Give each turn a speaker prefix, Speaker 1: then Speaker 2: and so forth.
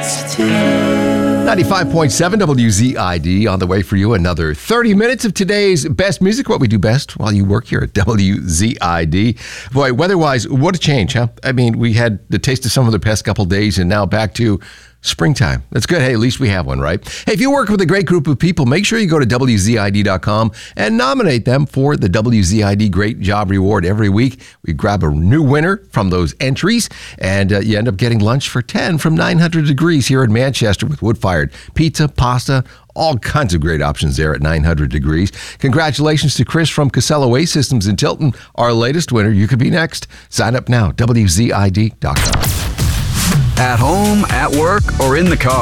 Speaker 1: 95.7 WZID on the way for you. Another 30 minutes of today's best music, what we do best while you work here at WZID. Boy, weather-wise, what a change, huh? I mean, we had the taste of some of the past couple days and now back to springtime. That's good. Hey, at least we have one, right? Hey, if you work with a great group of people, make sure you go to WZID.com and nominate them for the WZID Great Job Reward. Every week, we grab a new winner from those entries, and you end up getting lunch for 10 from 900 Degrees here in Manchester with wood-fired pizza, pasta, all kinds of great options there at 900 Degrees. Congratulations to Chris from Casella Waste Systems in Tilton, our latest winner. You could be next. Sign up now, WZID.com.
Speaker 2: At home, at work, or in the car.